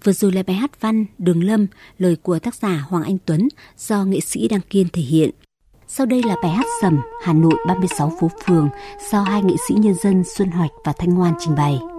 Vừa rồi là bài hát văn Đường Lâm, lời của tác giả Hoàng Anh Tuấn do nghệ sĩ Đăng Kiên thể hiện. Sau đây là bài hát Sầm Hà Nội 36 phố phường do hai nghệ sĩ nhân dân Xuân Hoạch và Thanh Ngoan trình bày.